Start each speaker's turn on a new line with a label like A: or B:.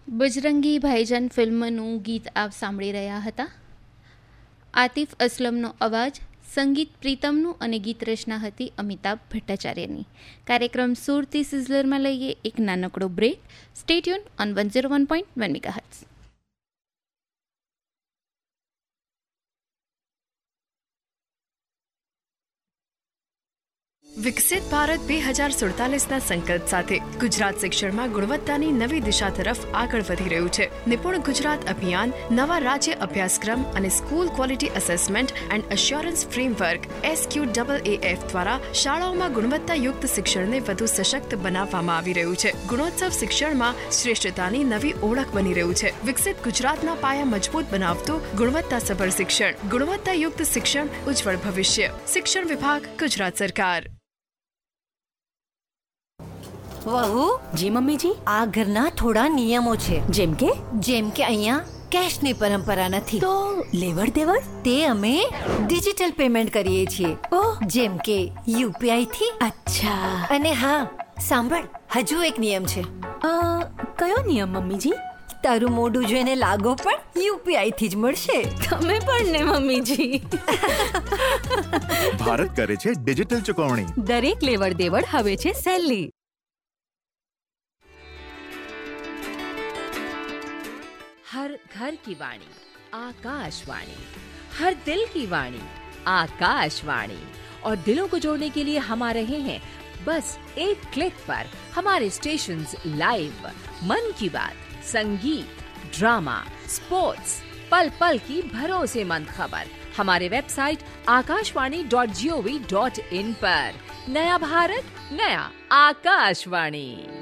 A: બજરંગી ભાઈજાન ફિલ્મનું ગીત આપ સાંભળી રહ્યા હતા. આતિફ અસલમનો અવાજ, સંગીત પ્રીતમનું અને ગીત રચના હતી અમિતાભ ભટ્ટાચાર્યની. કાર્યક્રમ સુરતી સિઝલરમાં લઈએ એક નાનકડો break. Stay tune on 101.1 megahertz.
B: વિકસિત ભારત 2047ના સંકલ્પ સાથે ગુજરાત શિક્ષણમાં ગુણવત્તાની નવી દિશા તરફ આગળ વધી રહ્યું છે. નિપુણ ગુજરાત અભિયાન નવા રાજ્ય અભ્યાસક્રમ અને school quality assessment and assurance framework SQAAF દ્વારા શાળાઓમાં ગુણવત્તાયુક્ત શિક્ષણને વધુ સશક્ત બનાવવામાં આવી રહ્યું છે. ગુણોત્સવ શિક્ષણમાં શ્રેષ્ઠતાની નવી ઓળખ બની રહ્યું છે. વિકસિત ગુજરાતના પાયા મજબૂત બનાવતું ગુણવત્તાસભર શિક્ષણ, ગુણવત્તાયુક્ત શિક્ષણ, ઉજ્જવળ ભવિષ્ય. શિક્ષણ વિભાગ, ગુજરાત સરકાર.
C: વહુ.
D: જી મમ્મીજી.
C: આ ઘરના થોડા નિયમો છે.
D: જેમ કે
C: અહીંયા કેશની પરંપરા નથી.
D: તો લેવડ દેવડ
C: તે અમે ડિજિટલ પેમેન્ટ કરીએ છીએ.
D: ઓહ,
C: જેમ કે UPI થી.
D: અચ્છા.
C: અને હા, સાંભળ, હજુ એક નિયમ છે.
D: કયો નિયમ મમ્મીજી?
C: તારું મોઢું જોઈને લાગો પણ UPI થી જ મળશે.
D: તમે પણ ને મમ્મીજી.
E: ભારત કરે છે ડિજિટલ ચુકવણી.
D: દરેક લેવડ દેવડ હવે છે સહેલી.
F: हर घर की वाणी आकाशवाणी, हर दिल की वाणी आकाशवाणी. और दिलों को जोड़ने के लिए हम आ रहे हैं बस एक क्लिक पर. हमारे स्टेशंस लाइव, मन की बात, संगीत, ड्रामा, स्पोर्ट्स, पल पल की भरोसेमंद खबर. हमारे वेबसाइट आकाशवाणी.gov.in पर. नया भारत, नया आकाशवाणी.